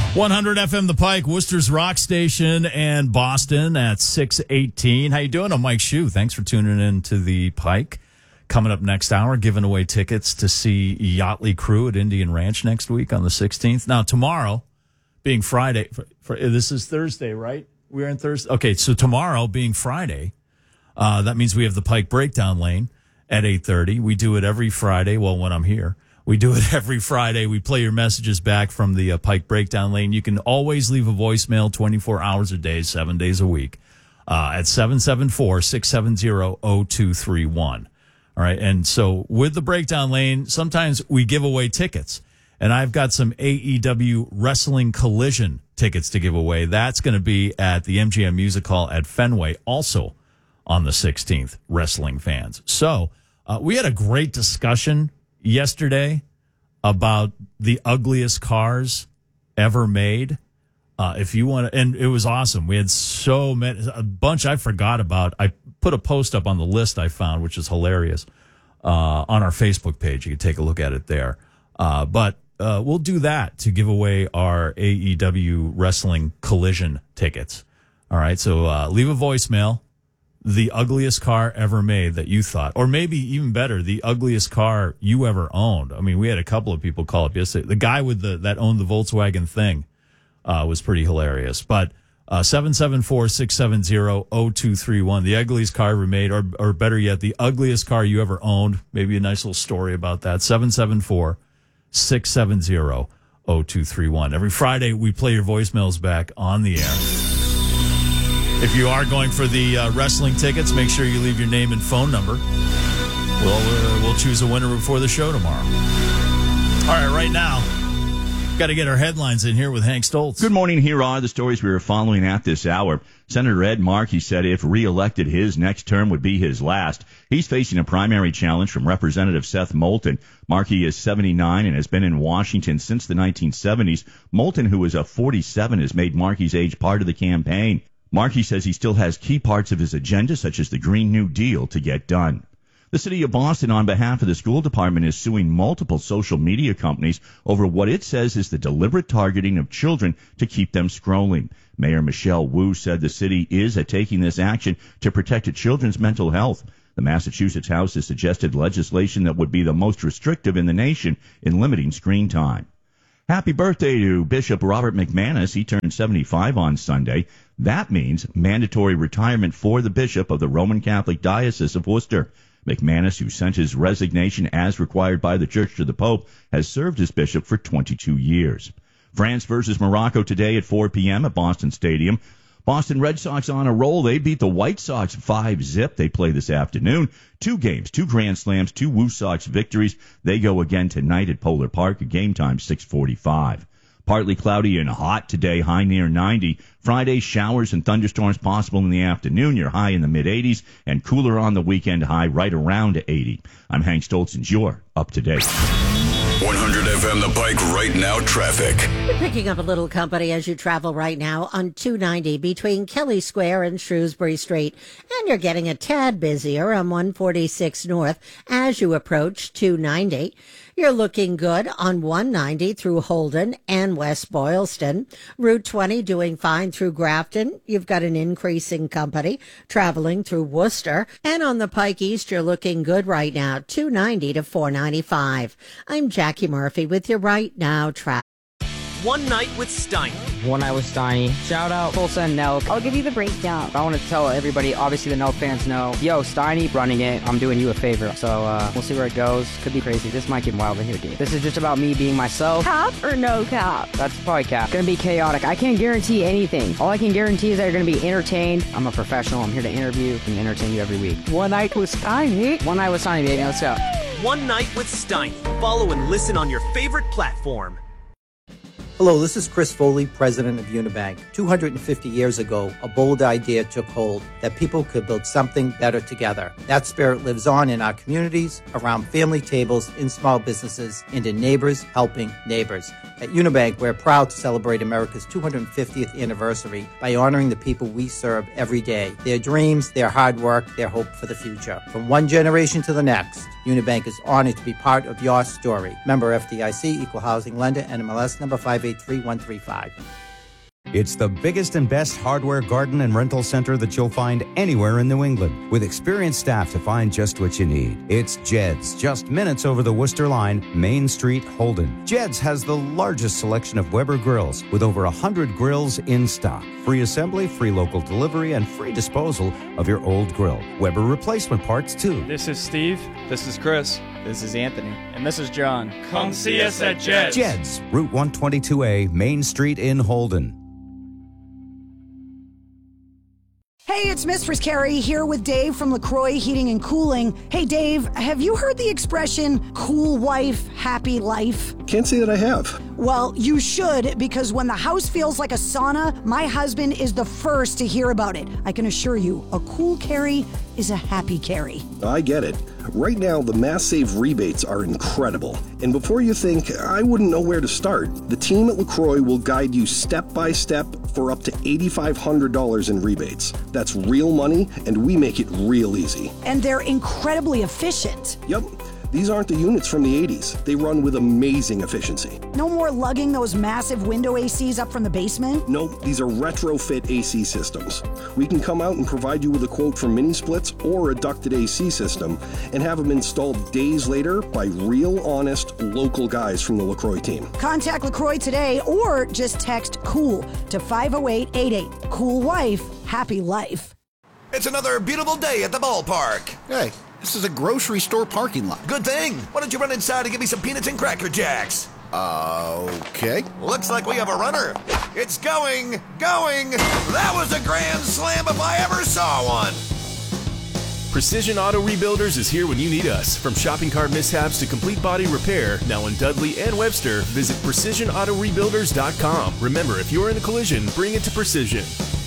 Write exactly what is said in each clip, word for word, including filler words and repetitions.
one hundred F M The Pike, Worcester's rock station, and Boston at six eighteen. How you doing? I'm Mike Shue. Thanks for tuning in to The Pike. Coming up next hour, giving away tickets to see Yachtly Crew at Indian Ranch next week on the sixteenth. Now, tomorrow, being Friday, for, for, this is Thursday, right? We're in Thursday. Okay, so tomorrow being Friday, uh, that means we have the Pike Breakdown Lane at eight thirty. We do it every Friday, well, when I'm here. We do it every Friday. We play your messages back from the uh, Pike Breakdown Lane. You can always leave a voicemail twenty-four hours a day, seven days a week uh, at seven seven four, six seven zero, zero two three one. All right. And so with the Breakdown Lane, sometimes we give away tickets. And I've got some A E W Wrestling Collision tickets to give away. That's going to be at the M G M Music Hall at Fenway, also on the sixteenth, wrestling fans. So uh, we had a great discussion yesterday about the ugliest cars ever made. Uh, if you want to, and it was awesome. We had so many, a bunch I forgot about. I put a post up on the list I found, which is hilarious, uh, on our Facebook page. You can take a look at it there. Uh, but uh, we'll do that to give away our A E W Wrestling Collision tickets. All right. So uh, leave a voicemail. The ugliest car ever made that you thought, or maybe even better, the ugliest car you ever owned. I mean, we had a couple of people call up yesterday. The guy with the that owned the Volkswagen thing uh, was pretty hilarious. But uh, seven seven four, six seven zero, zero two three one, the ugliest car ever made, or or better yet, the ugliest car you ever owned. Maybe a nice little story about that. seven seven four, six seven zero, zero two three one. Every Friday, we play your voicemails back on the air. If you are going for the uh, wrestling tickets, make sure you leave your name and phone number. We'll, uh, we'll choose a winner before the show tomorrow. All right, right now, got to get our headlines in here with Hank Stoltz. Good morning. Here are the stories we are following at this hour. Senator Ed Markey said if reelected, his next term would be his last. He's facing a primary challenge from Representative Seth Moulton. Markey is seventy-nine and has been in Washington since the nineteen seventies. Moulton, who is a forty-seven, has made Markey's age part of the campaign. Markey says he still has key parts of his agenda, such as the Green New Deal, to get done. The city of Boston, on behalf of the school department, is suing multiple social media companies over what it says is the deliberate targeting of children to keep them scrolling. Mayor Michelle Wu said the city is taking this action to protect children's mental health. The Massachusetts House has suggested legislation that would be the most restrictive in the nation in limiting screen time. Happy birthday to Bishop Robert McManus. He turned seventy-five on Sunday. That means mandatory retirement for the bishop of the Roman Catholic Diocese of Worcester. McManus, who sent his resignation as required by the Church to the Pope, has served as bishop for twenty-two years. France versus Morocco today at four p.m. at Boston Stadium. Boston Red Sox on a roll. They beat the White Sox five zip. They play this afternoon. Two games, two Grand Slams, two Woo Sox victories. They go again tonight at Polar Park. Game time six forty-five. Partly cloudy and hot today, high near ninety. Friday, showers and thunderstorms possible in the afternoon. You're high in the mid-eighties, and cooler on the weekend, high right around eighty. I'm Hank Stoltz, and you're up to date. one hundred F M The Pike right now traffic. You're picking up a little company as you travel right now on two ninety between Kelly Square and Shrewsbury Street. And you're getting a tad busier on one forty-six North as you approach two ninety. You're looking good on one ninety through Holden and West Boylston. Route twenty doing fine through Grafton. You've got an increasing company traveling through Worcester. And on the Pike East, you're looking good right now, two ninety to four ninety-five. I'm Jackie Murphy with your Right Now traffic. One Night with Steiny. One Night with Steiny. Shout out Tulsa and Nelk. I'll give you the breakdown. I want to tell everybody, obviously the Nelk fans know, yo, Steiny running it, I'm doing you a favor. So uh, we'll see where it goes. Could be crazy. This might get wild in here, dude. This is just about me being myself. Cap or no cap? That's probably cap. Gonna be chaotic. I can't guarantee anything. All I can guarantee is that you're gonna be entertained. I'm a professional. I'm here to interview and entertain you every week. One Night with Steiny. One Night with Steiny, baby. Let's go. One Night with Steiny. Follow and listen on your favorite platform. Hello, this is Chris Foley, president of Unibank. two hundred fifty years ago, a bold idea took hold that people could build something better together. That spirit lives on in our communities, around family tables, in small businesses, and in neighbors helping neighbors. At Unibank, we're proud to celebrate America's two hundred fiftieth anniversary by honoring the people we serve every day, their dreams, their hard work, their hope for the future. From one generation to the next, Unibank is honored to be part of your story. Member F D I C, Equal Housing Lender, N M L S number five eight eight three one three five. It's the biggest and best hardware, garden, and rental center that you'll find anywhere in New England, with experienced staff to find just what you need. It's Jed's, just minutes over the Worcester line, Main Street, Holden. Jed's has the largest selection of Weber grills, with over one hundred grills in stock. Free assembly, free local delivery, and free disposal of your old grill. Weber replacement parts, too. This is Steve. This is Chris. This is Anthony. And this is John. Come see us at Jed's. Jed's, Route one twenty-two A, Main Street in Holden. Hey, it's Mistress Carrie here with Dave from LaCroix Heating and Cooling. Hey, Dave, have you heard the expression, cool wife, happy life? Can't say that I have. Well, you should, because when the house feels like a sauna, my husband is the first to hear about it. I can assure you, a cool Carrie is a happy Carrie. I get it. Right now, the Mass Save rebates are incredible. And before you think, I wouldn't know where to start, the team at LaCroix will guide you step by step for up to eight thousand five hundred dollars in rebates. That's real money, and we make it real easy. And they're incredibly efficient. Yep. These aren't the units from the eighties. They run with amazing efficiency. No more lugging those massive window A Cs up from the basement? Nope, these are retrofit A C systems. We can come out and provide you with a quote for mini splits or a ducted A C system and have them installed days later by real, honest, local guys from the LaCroix team. Contact LaCroix today or just text COOL to five oh eight eight eight. Cool wife, happy life. It's another beautiful day at the ballpark. Hey, this is a grocery store parking lot. Good thing. Why don't you run inside and give me some peanuts and Cracker Jacks? Uh, okay. Looks like we have a runner. It's going, going. That was a grand slam if I ever saw one. Precision Auto Rebuilders is here when you need us. From shopping cart mishaps to complete body repair, now in Dudley and Webster, visit precision auto rebuilders dot com. Remember, if you're in a collision, bring it to Precision.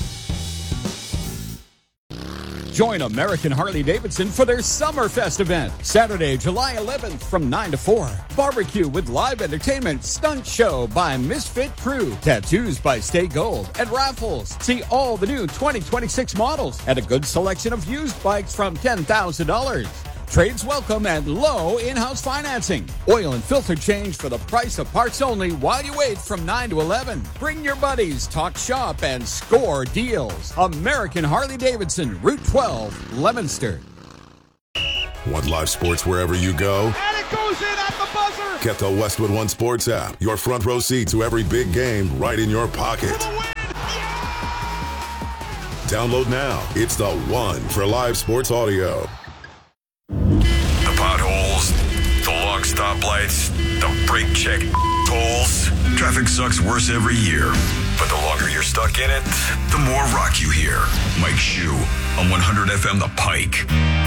Join American Harley-Davidson for their Summerfest event, Saturday, July eleventh from nine to four. Barbecue with live entertainment, stunt show by Misfit Crew, tattoos by Stay Gold, and raffles. See all the new twenty twenty-six models and a good selection of used bikes from ten thousand dollars. Trades welcome and low in-house financing. Oil and filter change for the price of parts only while you wait from nine to eleven. Bring your buddies, talk shop, and score deals. American Harley-Davidson, Route twelve, Leominster. Want live sports wherever you go? And it goes in at the buzzer! Get the Westwood One Sports app. Your front row seat to every big game right in your pocket. Download now. It's the one for live sports audio. The potholes, the long stoplights, the brake check tolls. Traffic sucks worse every year. But the longer you're stuck in it, the more rock you hear. Mike Shue on one hundred F M The Pike.